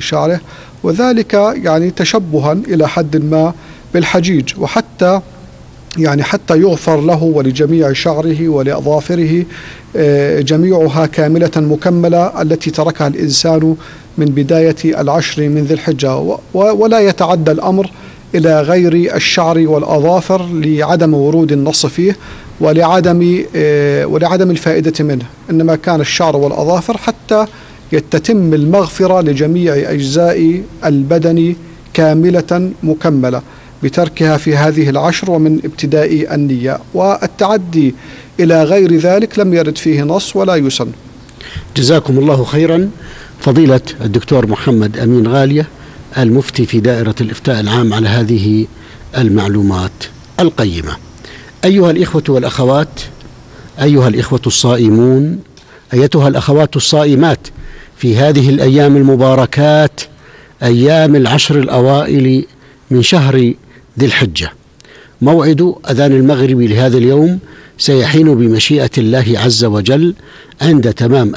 شعره، وذلك يعني تشبها إلى حد ما بالحجيج، وحتى يعني حتى يغفر له ولجميع شعره ولأظافره جميعها كاملة مكملة التي تركها الإنسان من بداية العشر من ذي الحجة، ولا يتعدى الأمر إلى غير الشعر والأظافر لعدم ورود النص فيه ولعدم الفائدة منه، إنما كان الشعر والأظافر حتى تتم المغفرة لجميع أجزاء البدن كاملة مكملة بتركها في هذه العشر ومن ابتداء النية، والتعدي إلى غير ذلك لم يرد فيه نص ولا يسن. جزاكم الله خيرا فضيلة الدكتور محمد أمين غالية المفتي في دائرة الإفتاء العام على هذه المعلومات القيمة. أيها الإخوة والأخوات، أيها الإخوة الصائمون، أيتها الأخوات الصائمات، في هذه الأيام المباركات أيام العشر الأوائل من شهر ذي الحجة، موعد أذان المغرب لهذا اليوم سيحين بمشيئة الله عز وجل عند تمام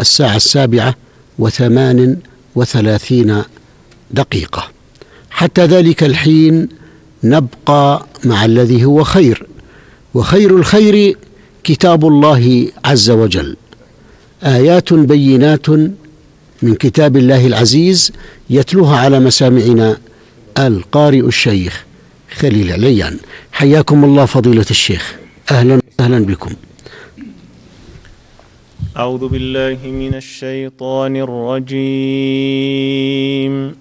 7:38 دقيقة. حتى ذلك الحين نبقى مع الذي هو خير، وخير الخير كتاب الله عز وجل، آيات بينات من كتاب الله العزيز يتلوها على مسامعنا القارئ الشيخ خليل عليان. حياكم الله فضيلة الشيخ، أهلا بكم. أعوذ بالله من الشيطان الرجيم.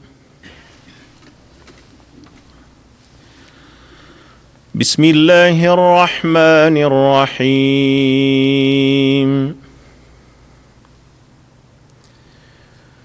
بسم الله الرحمن الرحيم.